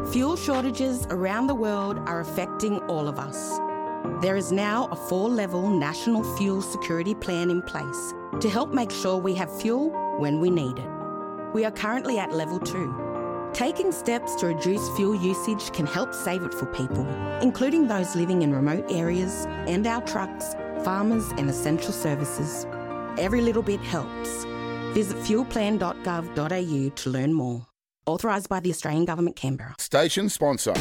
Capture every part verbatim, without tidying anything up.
Fuel shortages around the world are affecting all of us. There is now a four-level national fuel security plan in place to help make sure we have fuel when we need it. We are currently at level two. Taking steps to reduce fuel usage can help save it for people, including those living in remote areas and our trucks, farmers and essential services. Every little bit helps. Visit fuel plan dot gov dot a u to learn more. Authorised by the Australian Government, Canberra. Station sponsor.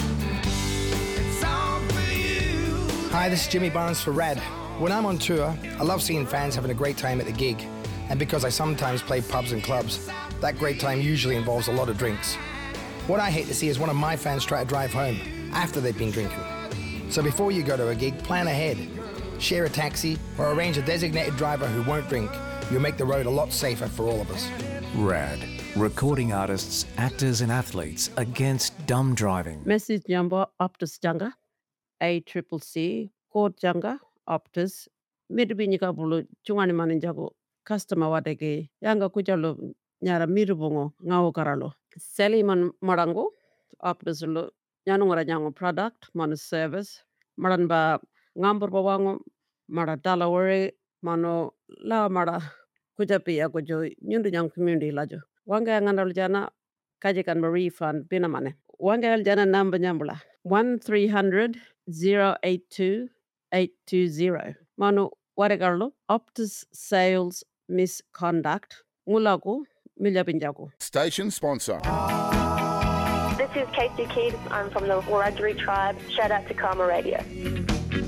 Hi, this is Jimmy Barnes for RAD. When I'm on tour, I love seeing fans having a great time at the gig. And because I sometimes play pubs and clubs, that great time usually involves a lot of drinks. What I hate to see is one of my fans try to drive home after they've been drinking. So before you go to a gig, plan ahead. Share a taxi or arrange a designated driver who won't drink. You'll make the road a lot safer for all of us. RAD. Recording artists, actors and athletes against dumb driving. Message number Optus Janga, A triple C, Code Janga, Optus, Midbinika Bulu, Chungani Maninjago, Customer Wadege, Yanga Kujalo, Nyara Mirubungo, Ngao Karalo, Seliman Marango, Optus Lu, Yanungara Yango product, Manu service, Maranba Ngamber Bawango, Mara Dalawari, Mano La Mara Kujapi Agojo, Nyundu Young Community Lajo. Wanga ngandal jana kajikan refund pinamane. Wanga jana number nyambula one three hundred zero eight two eight two zero. Manu waregarlo Optus sales misconduct ngulaku milyapinjaku. Station sponsor. This is Casey Keys. I'm from the Wiradjuri tribe. Shout out to Karma Radio.